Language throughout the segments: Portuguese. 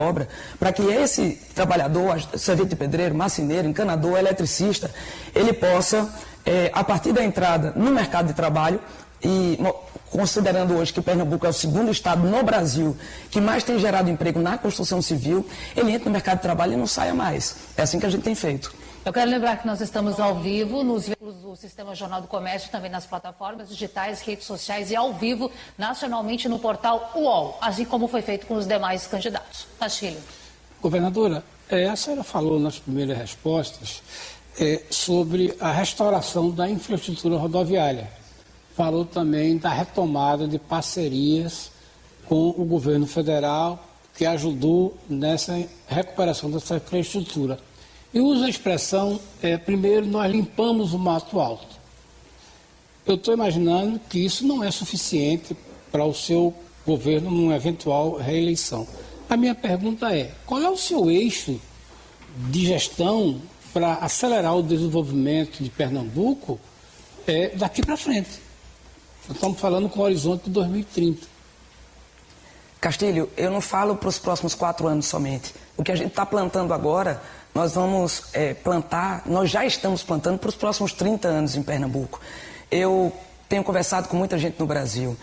obra, para que esse trabalhador, servente de pedreiro, marceneiro, encanador, eletricista, ele possa, a partir da entrada no mercado de trabalho, e considerando hoje que Pernambuco é o segundo estado no Brasil que mais tem gerado emprego na construção civil, ele entra no mercado de trabalho e não saia mais. É assim que a gente tem feito. Eu quero lembrar que nós estamos ao vivo nos veículos do Sistema Jornal do Comércio, também nas plataformas digitais, redes sociais e ao vivo, nacionalmente no portal UOL, assim como foi feito com os demais candidatos. Castilho. Governadora, a senhora falou nas primeiras respostas sobre a restauração da infraestrutura rodoviária. Falou também da retomada de parcerias com o governo federal, que ajudou nessa recuperação dessa infraestrutura. E usa a expressão, primeiro nós limpamos o mato alto. Eu estou imaginando que isso não é suficiente para o seu governo numa eventual reeleição. A minha pergunta é, qual é o seu eixo de gestão para acelerar o desenvolvimento de Pernambuco daqui para frente? Nós estamos falando com o horizonte de 2030. Castilho, eu não falo para os próximos 4 anos somente. O que a gente está plantando agora, nós vamos plantar, nós já estamos plantando para os próximos 30 anos em Pernambuco. Eu tenho conversado com muita gente no Brasil,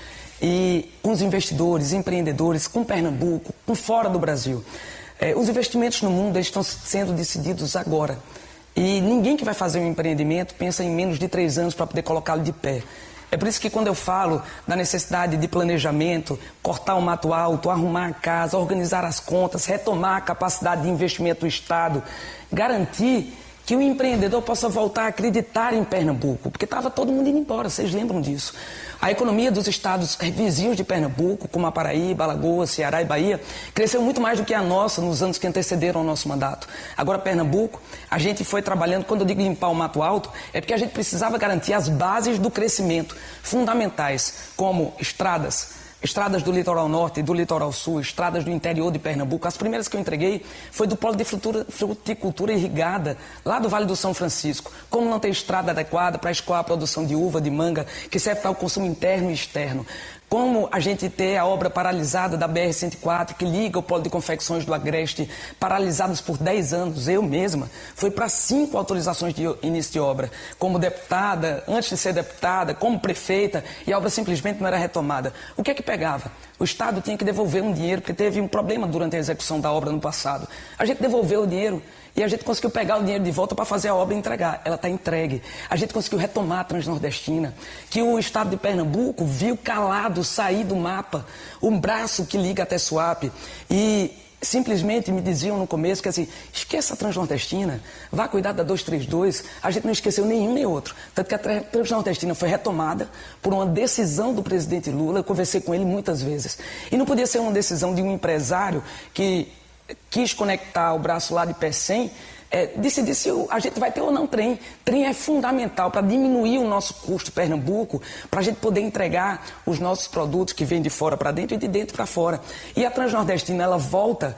e com os investidores, empreendedores, com Pernambuco, com fora do Brasil. Os investimentos no mundo estão sendo decididos agora. E ninguém que vai fazer um empreendimento pensa em menos de 3 anos para poder colocá-lo de pé. É por isso que quando eu falo da necessidade de planejamento, cortar o mato alto, arrumar a casa, organizar as contas, retomar a capacidade de investimento do Estado, garantir que o empreendedor possa voltar a acreditar em Pernambuco, porque estava todo mundo indo embora, vocês lembram disso. A economia dos estados vizinhos de Pernambuco, como a Paraíba, Alagoas, Ceará e Bahia, cresceu muito mais do que a nossa nos anos que antecederam ao nosso mandato. Agora, Pernambuco, a gente foi trabalhando, quando eu digo limpar o mato alto, é porque a gente precisava garantir as bases do crescimento, fundamentais, como estradas do litoral norte e do litoral sul, estradas do interior de Pernambuco. As primeiras que eu entreguei foi do polo de fruticultura irrigada, lá do Vale do São Francisco. Como não tem estrada adequada para escoar a produção de uva, de manga, que serve para o consumo interno e externo. Como a gente ter a obra paralisada da BR-104, que liga o polo de confecções do Agreste, paralisados por 10 anos, eu mesma, fui para 5 autorizações de início de obra, como deputada, antes de ser deputada, como prefeita, e a obra simplesmente não era retomada. O que é que pegava? O Estado tinha que devolver um dinheiro, porque teve um problema durante a execução da obra no passado. A gente devolveu o dinheiro, e a gente conseguiu pegar o dinheiro de volta para fazer a obra e entregar. Ela está entregue. A gente conseguiu retomar a Transnordestina, que o estado de Pernambuco viu calado sair do mapa, um braço que liga até Suape. E simplesmente me diziam no começo que assim, esqueça a Transnordestina, vá cuidar da 232. A gente não esqueceu nenhum nem outro. Tanto que a Transnordestina foi retomada por uma decisão do presidente Lula. Eu conversei com ele muitas vezes. E não podia ser uma decisão de um empresário que quis conectar o braço lá de Pecém, decidir se a gente vai ter ou não trem. Trem é fundamental para diminuir o nosso custo Pernambuco, para a gente poder entregar os nossos produtos que vêm de fora para dentro e de dentro para fora. E a Transnordestina, ela volta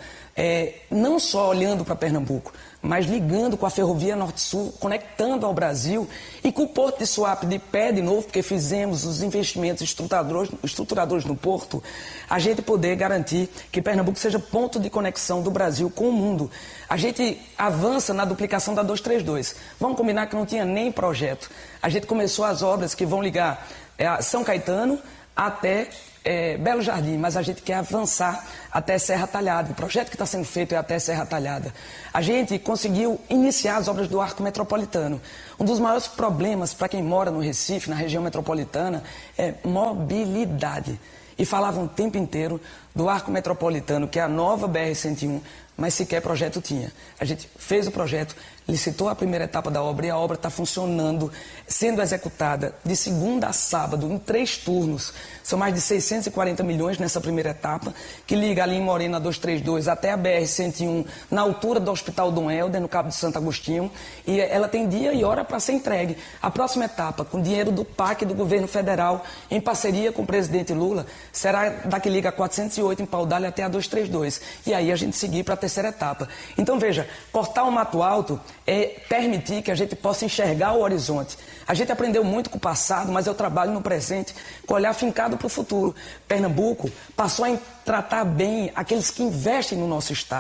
não só olhando para Pernambuco, mas ligando com a Ferrovia Norte-Sul, conectando ao Brasil, e com o Porto de Suape de pé de novo, porque fizemos os investimentos estruturadores no Porto, a gente poder garantir que Pernambuco seja ponto de conexão do Brasil com o mundo. A gente avança na duplicação da 232. Vamos combinar que não tinha nem projeto. A gente começou as obras que vão ligar São Caetano até Belo Jardim, mas a gente quer avançar até Serra Talhada. O projeto que está sendo feito é até Serra Talhada. A gente conseguiu iniciar as obras do Arco Metropolitano. Um dos maiores problemas para quem mora no Recife, na região metropolitana, é mobilidade. E falavam o tempo inteiro do Arco Metropolitano, que é a nova BR-101, mas sequer projeto tinha. A gente fez o projeto, licitou a primeira etapa da obra e a obra está funcionando, sendo executada de segunda a sábado, em 3 turnos. São mais de 640 milhões nessa primeira etapa, que liga ali em Morena 232 até a BR-101, na altura do Hospital Dom Helder, no Cabo de Santo Agostinho, e ela tem dia e hora para ser entregue. A próxima etapa, com dinheiro do PAC do governo federal, em parceria com o presidente Lula, será da que liga 408 208 em Paudalho até a 232. E aí a gente seguir para a terceira etapa. Então, veja, cortar o mato alto é permitir que a gente possa enxergar o horizonte. A gente aprendeu muito com o passado, mas eu trabalho no presente com olhar fincado para o futuro. Pernambuco passou a tratar bem aqueles que investem no nosso estado.